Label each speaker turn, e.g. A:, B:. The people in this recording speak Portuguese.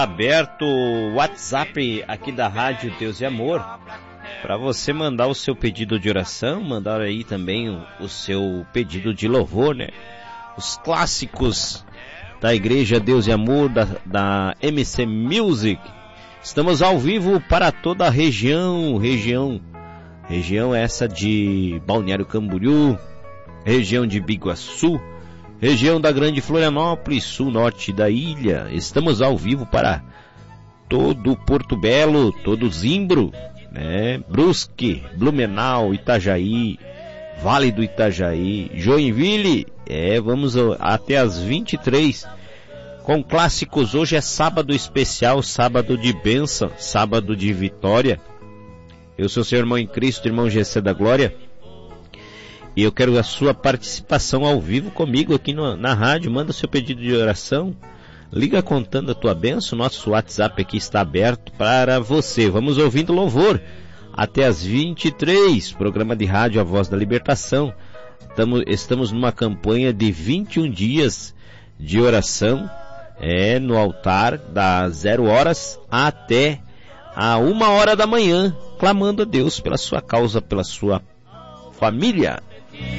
A: Aberto o WhatsApp aqui da Rádio Deus e Amor para você mandar o seu pedido de oração, mandar aí também o seu pedido de louvor, né? Os clássicos da Igreja Deus e Amor, da MC Music. Estamos ao vivo para toda a região essa de Balneário Camboriú, região de Biguaçu, região da Grande Florianópolis, sul norte da ilha. Estamos ao vivo para todo Porto Belo, todo Zimbro, né? Brusque, Blumenau, Itajaí, Vale do Itajaí, Joinville. Vamos até as 23 com clássicos. Hoje é sábado especial, sábado de bênção, sábado de vitória. Eu sou seu irmão em Cristo, irmão Gessé da Glória. E eu quero a sua participação ao vivo comigo aqui na rádio. Manda seu pedido de oração. Liga contando a tua bênção. Nosso WhatsApp aqui está aberto para você. Vamos ouvindo louvor até as 23. Programa de rádio A Voz da Libertação. Estamos numa campanha de 21 dias de oração. No altar das 0 horas até a 1 hora da manhã. Clamando a Deus pela sua causa, pela sua família.